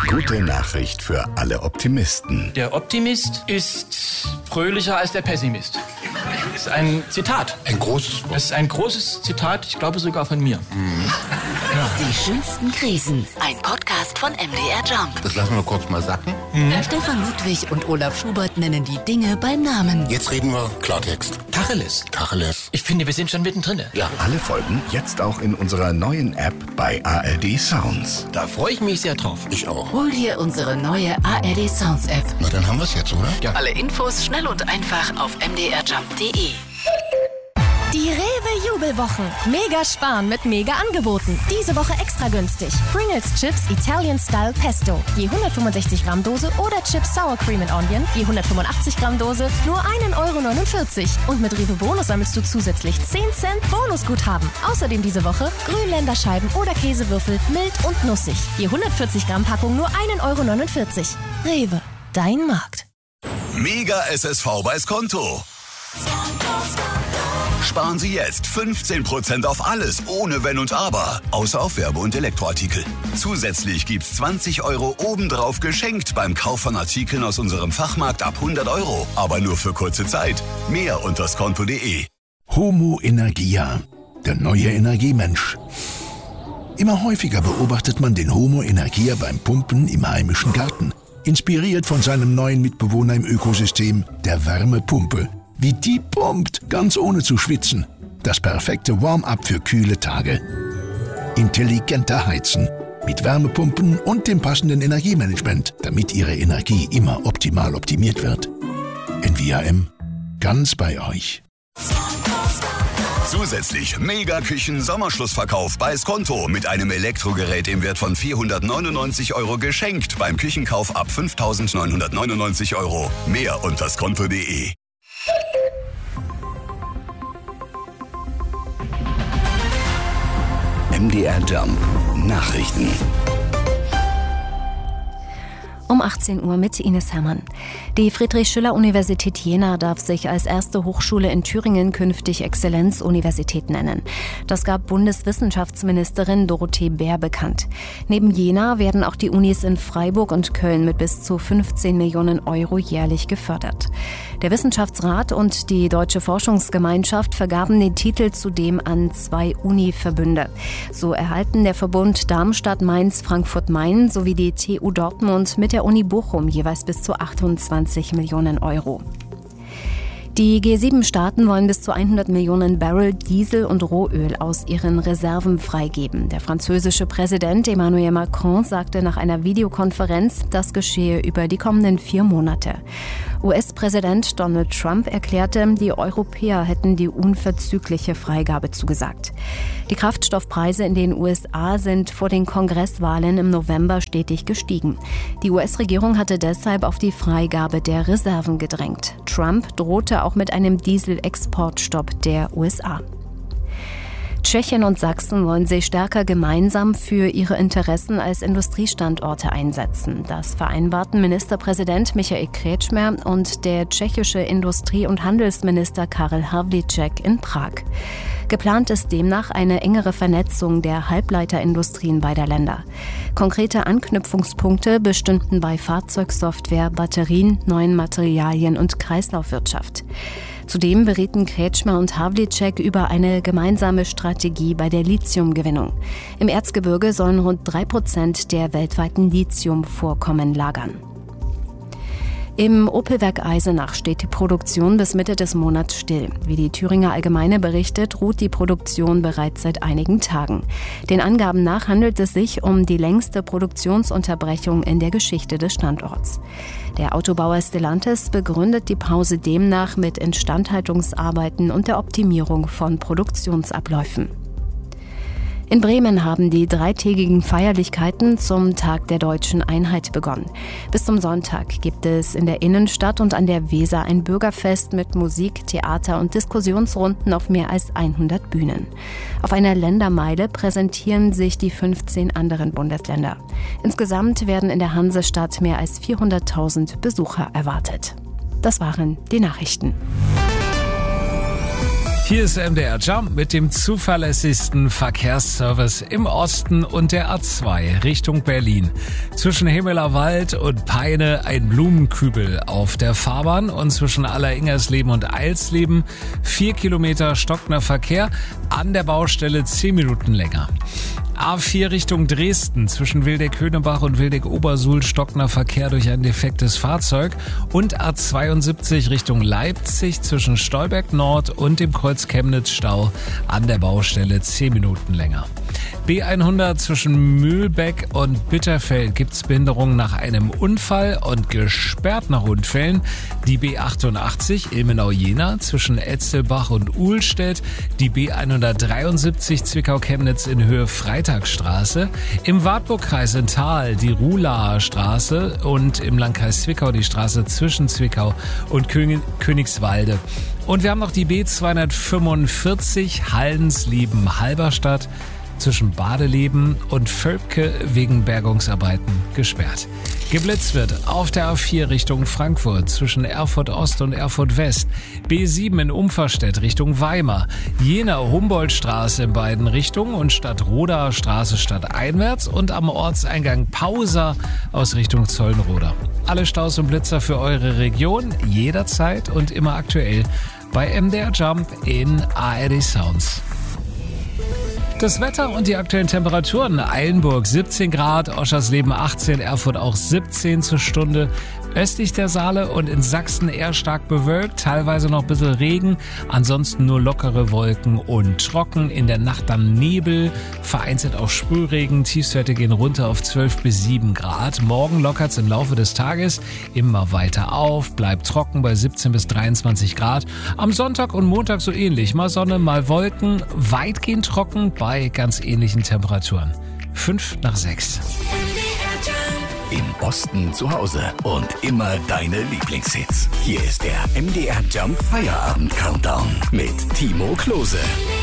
Gute Nachricht für alle Optimisten. Der Optimist ist fröhlicher als der Pessimist. Das ist ein Zitat. Ein großes Wort. Das ist ein großes Zitat, ich glaube sogar von mir. Die schönsten Krisen. Ein Podcast von MDR Jump. Das lassen wir kurz mal sacken. Stefan Ludwig und Olaf Schubert nennen die Dinge beim Namen. Jetzt reden wir Klartext. Tacheles. Tacheles. Ich finde, wir sind schon mittendrin. Ja. Alle Folgen jetzt auch in unserer neuen App bei ARD Sounds. Da freue ich mich sehr drauf. Ich auch. Hol dir unsere neue ARD Sounds App. Na, dann haben wir es jetzt, oder? Ja. Alle Infos schnell und einfach auf mdrjump.de. Die Rewe-Jubelwochen. Mega sparen mit Mega-Angeboten. Diese Woche extra günstig. Pringles Chips Italian Style Pesto. Je 165 Gramm Dose oder Chips Sour Cream and Onion. Je 185 Gramm Dose nur 1,49 €. Und mit Rewe Bonus sammelst du zusätzlich 10 Cent Bonusguthaben. Außerdem diese Woche Grünländerscheiben oder Käsewürfel mild und nussig. Je 140 Gramm Packung nur 1,49 €. Rewe, dein Markt. Mega SSV bei Skonto. Sparen Sie jetzt 15% auf alles, ohne Wenn und Aber, außer auf Werbe- und Elektroartikel. Zusätzlich gibt's 20 € obendrauf geschenkt beim Kauf von Artikeln aus unserem Fachmarkt ab 100 €, aber nur für kurze Zeit. Mehr unter skonto.de. Homo Energia, der neue Energiemensch. Immer häufiger beobachtet man den Homo Energia beim Pumpen im heimischen Garten. Inspiriert von seinem neuen Mitbewohner im Ökosystem, der Wärmepumpe. Wie die pumpt, ganz ohne zu schwitzen. Das perfekte Warm-up für kühle Tage. Intelligenter Heizen. Mit Wärmepumpen und dem passenden Energiemanagement, damit Ihre Energie immer optimal optimiert wird. NVAM. Ganz bei euch. Zusätzlich Mega-Küchen-Sommerschlussverkauf bei Skonto mit einem Elektrogerät im Wert von 499 € geschenkt beim Küchenkauf ab 5.999 €. Mehr unter skonto.de. MDR Jump Nachrichten. Um 18 Uhr mit Ines Herrmann. Die Friedrich-Schiller-Universität Jena darf sich als erste Hochschule in Thüringen künftig Exzellenzuniversität nennen. Das gab Bundeswissenschaftsministerin Dorothee Bär bekannt. Neben Jena werden auch die Unis in Freiburg und Köln mit bis zu 15 Millionen € jährlich gefördert. Der Wissenschaftsrat und die Deutsche Forschungsgemeinschaft vergaben den Titel zudem an 2 Uni-Verbünde. So erhalten der Verbund Darmstadt-Mainz-Frankfurt-Main sowie die TU Dortmund mit der Uni Bochum jeweils bis zu 28 Millionen €. Die G7-Staaten wollen bis zu 100 Millionen Barrel Diesel und Rohöl aus ihren Reserven freigeben. Der französische Präsident Emmanuel Macron sagte nach einer Videokonferenz, das geschehe über die kommenden 4 Monate. US-Präsident Donald Trump erklärte, die Europäer hätten die unverzügliche Freigabe zugesagt. Die Kraftstoffpreise in den USA sind vor den Kongresswahlen im November stetig gestiegen. Die US-Regierung hatte deshalb auf die Freigabe der Reserven gedrängt. Trump drohte auch mit einem Dieselexportstopp der USA. Tschechien und Sachsen wollen sich stärker gemeinsam für ihre Interessen als Industriestandorte einsetzen. Das vereinbarten Ministerpräsident Michael Kretschmer und der tschechische Industrie- und Handelsminister Karel Havlíček in Prag. Geplant ist demnach eine engere Vernetzung der Halbleiterindustrien beider Länder. Konkrete Anknüpfungspunkte bestünden bei Fahrzeugsoftware, Batterien, neuen Materialien und Kreislaufwirtschaft. Zudem berieten Kretschmer und Havlíček über eine gemeinsame Strategie bei der Lithiumgewinnung. Im Erzgebirge sollen rund 3% der weltweiten Lithiumvorkommen lagern. Im Opelwerk Eisenach steht die Produktion bis Mitte des Monats still. Wie die Thüringer Allgemeine berichtet, ruht die Produktion bereits seit einigen Tagen. Den Angaben nach handelt es sich um die längste Produktionsunterbrechung in der Geschichte des Standorts. Der Autobauer Stellantis begründet die Pause demnach mit Instandhaltungsarbeiten und der Optimierung von Produktionsabläufen. In Bremen haben die 3-tägigen Feierlichkeiten zum Tag der Deutschen Einheit begonnen. Bis zum Sonntag gibt es in der Innenstadt und an der Weser ein Bürgerfest mit Musik, Theater und Diskussionsrunden auf mehr als 100 Bühnen. Auf einer Ländermeile präsentieren sich die 15 anderen Bundesländer. Insgesamt werden in der Hansestadt mehr als 400.000 Besucher erwartet. Das waren die Nachrichten. Hier ist MDR Jump mit dem zuverlässigsten Verkehrsservice im Osten und der A2 Richtung Berlin. Zwischen Himmelerwald und Peine ein Blumenkübel auf der Fahrbahn und zwischen Alleringers-Leben und Eilsleben 4 Kilometer stockender Verkehr, an der Baustelle 10 Minuten länger. A4 Richtung Dresden, zwischen Wildeck-Höhnebach und Wildeck-Obersuhl stockender Verkehr durch ein defektes Fahrzeug und A72 Richtung Leipzig zwischen Stolberg Nord und dem Kreuz Chemnitz-Stau, an der Baustelle 10 Minuten länger. B100 zwischen Mühlbeck und Bitterfeld gibt's Behinderungen nach einem Unfall und gesperrt nach Unfällen. Die B88 Ilmenau-Jena zwischen Etzelbach und Uhlstedt, die B173 Zwickau-Chemnitz in Höhe Freitagsstraße, im Wartburgkreis in Thal die Ruhlaer Straße und im Landkreis Zwickau die Straße zwischen Zwickau und Königswalde. Und wir haben noch die B245 Hallenslieben-Halberstadt zwischen Badeleben und Völpke wegen Bergungsarbeiten gesperrt. Geblitzt wird auf der A4 Richtung Frankfurt zwischen Erfurt Ost und Erfurt West, B7 in Umferstedt Richtung Weimar, Jenaer Humboldtstraße in beiden Richtungen und Stadtrodaer Straße stadteinwärts und am Ortseingang Pausa aus Richtung Zollenroda. Alle Staus und Blitzer für eure Region jederzeit und immer aktuell bei MDR Jump in ARD Sounds. Das Wetter und die aktuellen Temperaturen. Eilenburg 17 Grad, Oschersleben 18, Erfurt auch 17 zur Stunde. Östlich der Saale und in Sachsen eher stark bewölkt, teilweise noch ein bisschen Regen, ansonsten nur lockere Wolken und trocken. In der Nacht dann Nebel, vereinzelt auch Sprühregen, Tiefstwerte gehen runter auf 12 bis 7 Grad. Morgen lockert's im Laufe des Tages immer weiter auf, bleibt trocken bei 17 bis 23 Grad. Am Sonntag und Montag so ähnlich, mal Sonne, mal Wolken, weitgehend trocken bei ganz ähnlichen Temperaturen. 5 nach 6. Im Osten zu Hause und immer deine Lieblingshits. Hier ist der MDR Jump Feierabend Countdown mit Timo Klose.